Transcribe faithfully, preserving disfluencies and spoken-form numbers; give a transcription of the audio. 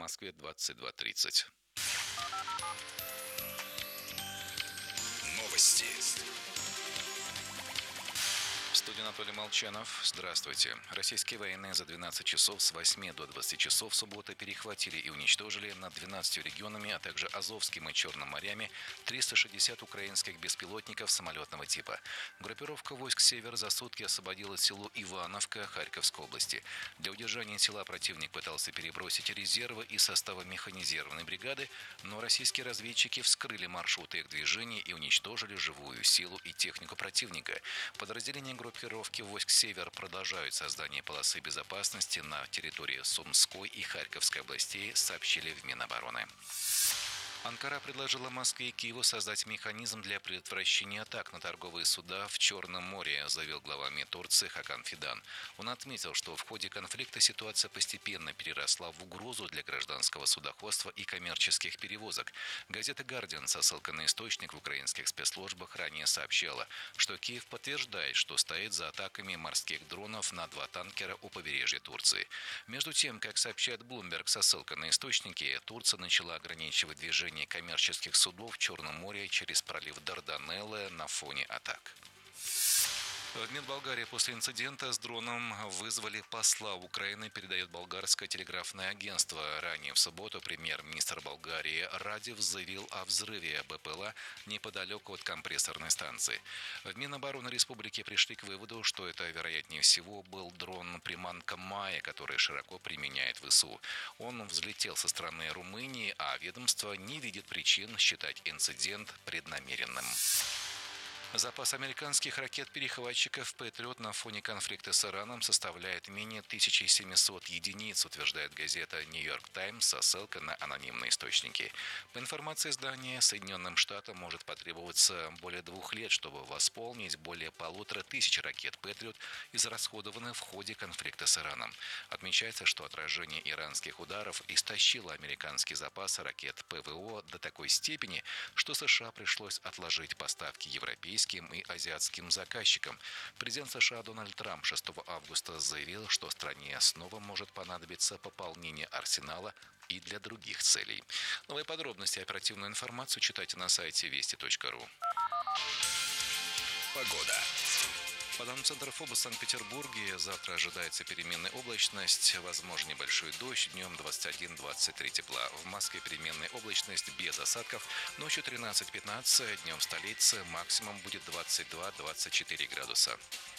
Москве двадцать два тридцать. Новости. В студии Анатолий Молчанов. Здравствуйте. Российские военные за двенадцать часов с восьми до двадцати часов субботы перехватили и уничтожили над двенадцатью регионами, а также Азовским и Черным морями триста шестьдесят украинских беспилотников самолетного типа. Группировка войск «Север» за сутки освободила село Ивановка Харьковской области. Для удержания села противник пытался перебросить резервы и составы механизированной бригады, но российские разведчики вскрыли маршруты их движения и уничтожили живую силу и технику противника. Подразделения группировки войск «Север» продолжают создание полосы безопасности на территории Сумской и Харьковской областей, сообщили в Минобороны. Анкара предложила Москве и Киеву создать механизм для предотвращения атак на торговые суда в Черном море, заявил глава МИД Турции Хакан Фидан. Он отметил, что в ходе конфликта ситуация постепенно переросла в угрозу для гражданского судоходства и коммерческих перевозок. Газета «Гардиан» со ссылкой на источник в украинских спецслужбах ранее сообщала, что Киев подтверждает, что стоит за атаками морских дронов на два танкера у побережья Турции. Между тем, как сообщает Bloomberg со ссылкой на источники, Турция начала ограничивать движение коммерческих судов в Черном море через пролив Дарданеллы на фоне атак. В МИД Болгарии после инцидента с дроном вызвали посла Украины, передает болгарское телеграфное агентство. Ранее в субботу премьер-министр Болгарии Радев заявил о взрыве БПЛА неподалеку от компрессорной станции. В Минобороны республики пришли к выводу, что это, вероятнее всего, был дрон-приманка «Майя», который широко применяет ВСУ. Он взлетел со стороны Румынии, а ведомство не видит причин считать инцидент преднамеренным. Запас американских ракет-перехватчиков «Патриот» на фоне конфликта с Ираном составляет менее тысячи семисот единиц, утверждает газета «Нью-Йорк Таймс» со ссылкой на анонимные источники. По информации издания, Соединенным Штатам может потребоваться более двух лет, чтобы восполнить более полутора тысяч ракет «Патриот», израсходованных в ходе конфликта с Ираном. Отмечается, что отражение иранских ударов истощило американские запасы ракет ПВО до такой степени, что США пришлось отложить поставки европейским и азиатским заказчикам. Президент США Дональд Трамп шестого августа заявил, что стране снова может понадобиться пополнение арсенала и для других целей. Новые подробности и оперативную информацию читайте на сайте вести точка ру. Погода. По данным Центра ФОБО в Санкт-Петербурге завтра ожидается переменная облачность, возможен небольшой дождь, днем двадцать один - двадцать три тепла. В Москве переменная облачность без осадков, ночью тринадцать - пятнадцать, днем в столице максимум будет двадцать два - двадцать четыре градуса.